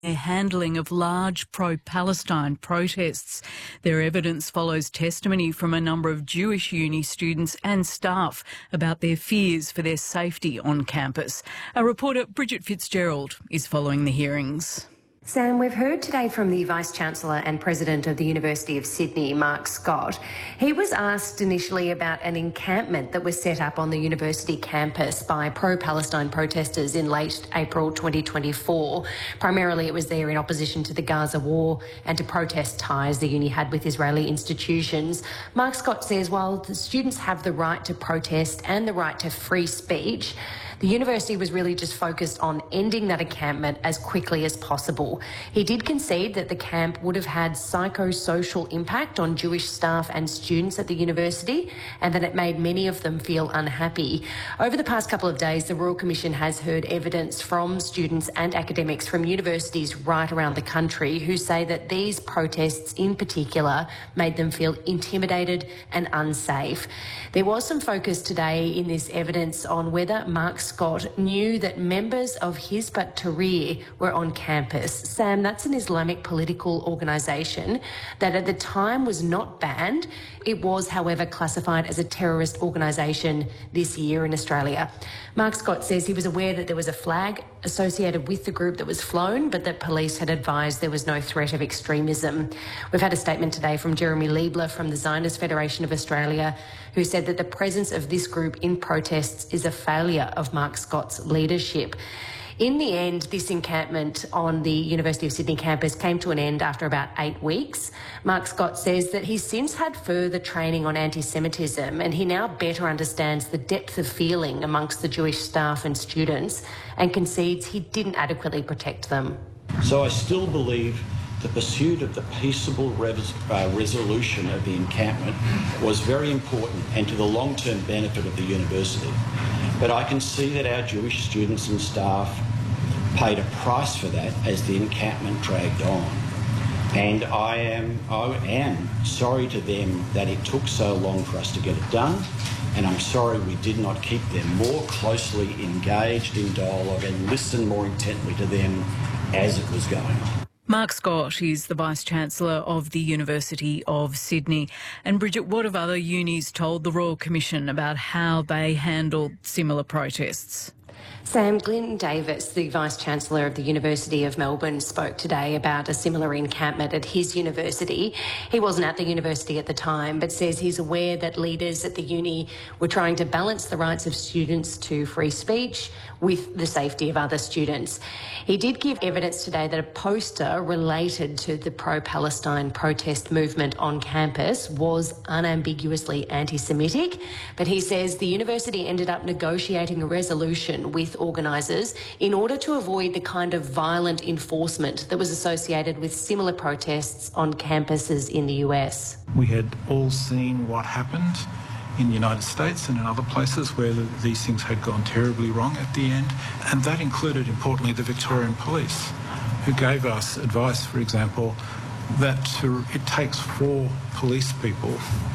their handling of large pro-Palestine protests. Their evidence follows testimony from a number of Jewish uni students and staff about their fears for their safety on campus. Our reporter Bridget Fitzgerald is following the hearings. Sam, we've heard today from the Vice-Chancellor and President of the University of Sydney, Mark Scott. He was asked initially about an encampment that was set up on the university campus by pro-Palestine protesters in late April 2024. Primarily it was there in opposition to the Gaza war and to protest ties the uni had with Israeli institutions. Mark Scott says while the students have the right to protest and the right to free speech, the university was really just focused on ending that encampment as quickly as possible. He did concede that the camp would have had psychosocial impact on Jewish staff and students at the university and that it made many of them feel unhappy. Over the past couple of days, the Royal Commission has heard evidence from students and academics from universities right around the country who say that these protests in particular made them feel intimidated and unsafe. There was some focus today in this evidence on whether Mark Scott knew that members of Hizb ut-Tahrir were on campus. Sam, that's an Islamic political organisation that at the time was not banned. It was, however, classified as a terrorist organisation this year in Australia. Mark Scott says he was aware that there was a flag associated with the group that was flown, but that police had advised there was no threat of extremism. We've had a statement today from Jeremy Liebler from the Zionist Federation of Australia, who said that the presence of this group in protests is a failure of Mark Scott's leadership. In the end, this encampment on the University of Sydney campus came to an end after about 8 weeks. Mark Scott says that he's since had further training on anti-Semitism and he now better understands the depth of feeling amongst the Jewish staff and students and concedes he didn't adequately protect them. So I still believe the pursuit of the peaceable resolution of the encampment was very important and to the long-term benefit of the university. But I can see that our Jewish students and staff paid a price for that as the encampment dragged on. And I am sorry to them that it took so long for us to get it done, and I'm sorry we did not keep them more closely engaged in dialogue and listen more intently to them as it was going on. Mark Scott is the Vice-Chancellor of the University of Sydney. And Bridget, what have other unis told the Royal Commission about how they handled similar protests? Sam, Glyn Davis, the Vice-Chancellor of the University of Melbourne, spoke today about a similar encampment at his university. He wasn't at the university at the time, but says he's aware that leaders at the uni were trying to balance the rights of students to free speech with the safety of other students. He did give evidence today that a poster related to the pro-Palestine protest movement on campus was unambiguously anti-Semitic, but he says the university ended up negotiating a resolution with organisers in order to avoid the kind of violent enforcement that was associated with similar protests on campuses in the US. We had all seen what happened in the United States and in other places where these things had gone terribly wrong at the end, and that included, importantly, the Victorian Police, who gave us advice, for example, that it takes 4 police people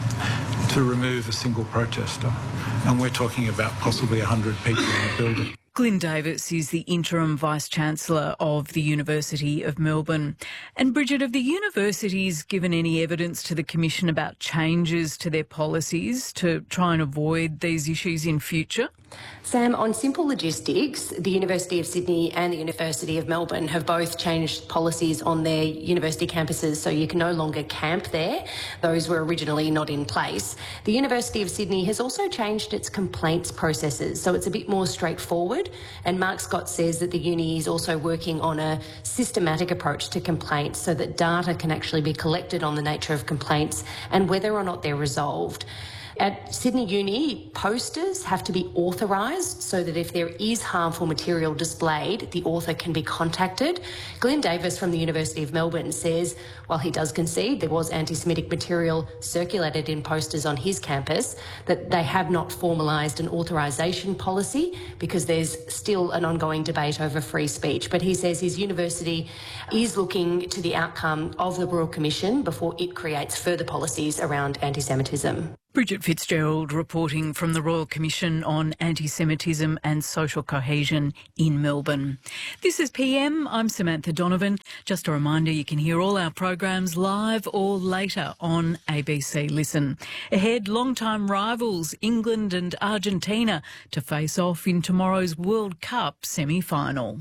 to remove a single protester, and we're talking about possibly 100 people in the building. Glyn Davis is the interim Vice-Chancellor of the University of Melbourne. And Bridget, have the universities given any evidence to the Commission about changes to their policies to try and avoid these issues in future? Sam, on simple logistics, the University of Sydney and the University of Melbourne have both changed policies on their university campuses so you can no longer camp there. Those were originally not in place. The University of Sydney has also changed its complaints processes, so it's a bit more straightforward. And Mark Scott says that the uni is also working on a systematic approach to complaints so that data can actually be collected on the nature of complaints and whether or not they're resolved. At Sydney Uni, posters have to be authorised so that if there is harmful material displayed, the author can be contacted. Glyn Davis from the University of Melbourne says while he does concede there was anti-Semitic material circulated in posters on his campus, that they have not formalised an authorisation policy because there's still an ongoing debate over free speech. But he says his university is looking to the outcome of the Royal Commission before it creates further policies around anti-Semitism. Bridget Fitzgerald reporting from the Royal Commission on Anti-Semitism and Social Cohesion in Melbourne. This is PM. I'm Samantha Donovan. Just a reminder, you can hear all our programs live or later on ABC Listen. Ahead, long-time rivals England and Argentina to face off in tomorrow's World Cup semi-final.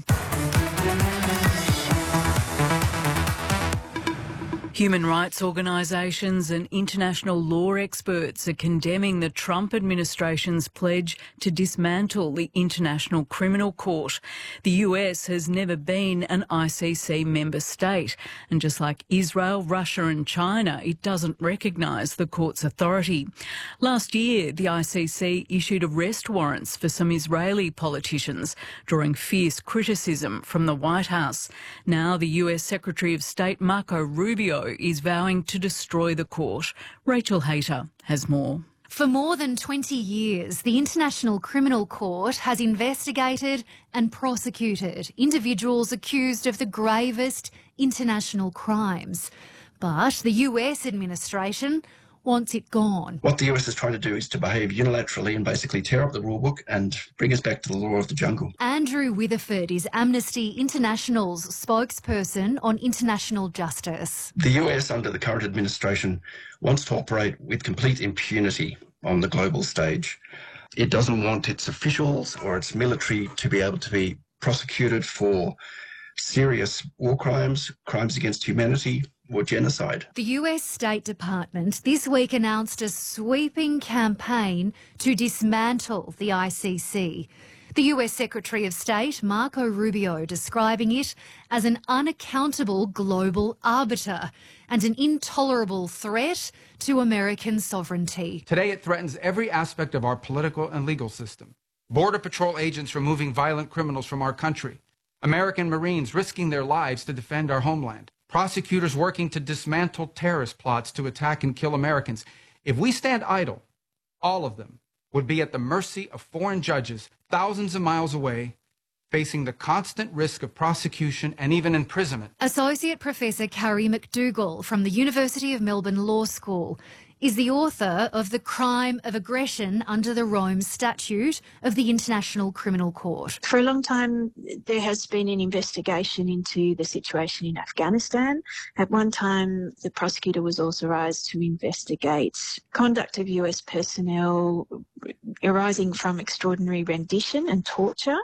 Human rights organisations and international law experts are condemning the Trump administration's pledge to dismantle the International Criminal Court. The US has never been an ICC member state, and just like Israel, Russia and China, it doesn't recognise the court's authority. Last year, the ICC issued arrest warrants for some Israeli politicians, drawing fierce criticism from the White House. Now the US Secretary of State Marco Rubio is vowing to destroy the court. Rachel Hayter has more. For more than 20 years, the International Criminal Court has investigated and prosecuted individuals accused of the gravest international crimes. But the US administration wants it gone. What the US is trying to do is to behave unilaterally and basically tear up the rule book and bring us back to the law of the jungle. Andrew Witherford is Amnesty International's spokesperson on international justice. The US, under the current administration, wants to operate with complete impunity on the global stage. It doesn't want its officials or its military to be able to be prosecuted for serious war crimes, crimes against humanity, or genocide. The US State Department this week announced a sweeping campaign to dismantle the ICC. The US Secretary of State, Marco Rubio, describing it as an unaccountable global arbiter and an intolerable threat to American sovereignty. Today it threatens every aspect of our political and legal system. Border Patrol agents removing violent criminals from our country. American Marines risking their lives to defend our homeland. Prosecutors working to dismantle terrorist plots to attack and kill Americans. If we stand idle, all of them would be at the mercy of foreign judges thousands of miles away, facing the constant risk of prosecution and even imprisonment. Associate Professor Carrie McDougall from the University of Melbourne Law School is the author of The Crime of Aggression under the Rome Statute of the International Criminal Court. For a long time, there has been an investigation into the situation in Afghanistan. At one time, the prosecutor was authorised to investigate conduct of US personnel arising from extraordinary rendition and torture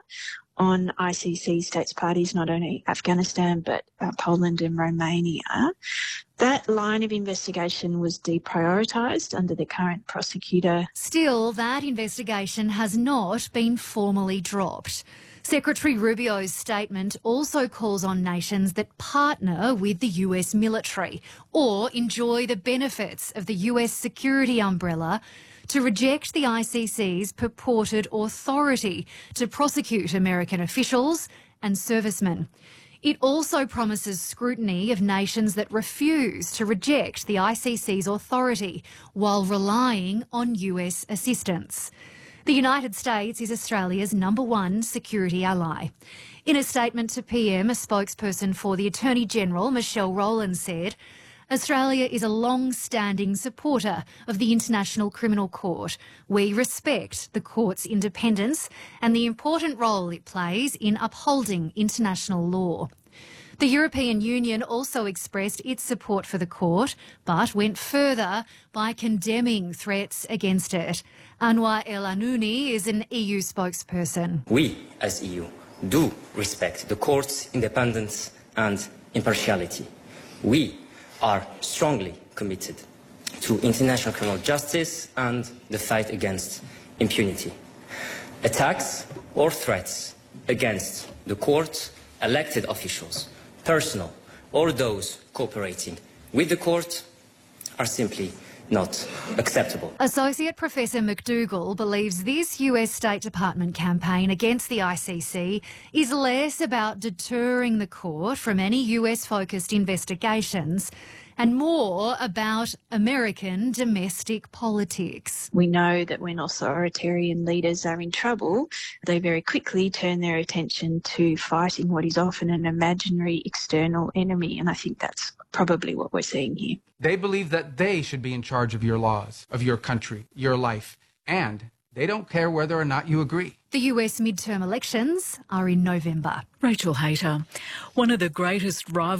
on ICC states parties, not only Afghanistan, but Poland and Romania. That line of investigation was deprioritised under the current prosecutor. Still, that investigation has not been formally dropped. Secretary Rubio's statement also calls on nations that partner with the US military or enjoy the benefits of the US security umbrella to reject the ICC's purported authority to prosecute American officials and servicemen. It also promises scrutiny of nations that refuse to reject the ICC's authority while relying on US assistance. The United States is Australia's #1 security ally. In a statement to PM, a spokesperson for the Attorney-General, Michelle Rowland, said, Australia is a long-standing supporter of the International Criminal Court. We respect the court's independence and the important role it plays in upholding international law. The European Union also expressed its support for the court, but went further by condemning threats against it. Anwar El Anouni is an EU spokesperson. We, as EU, do respect the court's independence and impartiality. We are strongly committed to international criminal justice and the fight against impunity. Attacks or threats against the court, elected officials, personnel, or those cooperating with the court are simply not acceptable. Associate Professor McDougall believes this US State Department campaign against the ICC is less about deterring the court from any US-focused investigations and more about American domestic politics. We know that when authoritarian leaders are in trouble, they very quickly turn their attention to fighting what is often an imaginary external enemy, and I think that's probably what we're seeing here. They believe that they should be in charge of your laws, of your country, your life, and they don't care whether or not you agree. The US midterm elections are in November. Rachel Hayter. One of the greatest rivals